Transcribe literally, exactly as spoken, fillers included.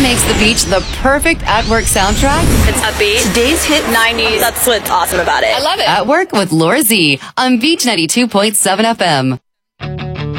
makes the beach the perfect at-work soundtrack? It's upbeat. Today's hit nineties. That's what's awesome about it. I love it. At Work with Laura Z on Beach ninety-two point seven F M.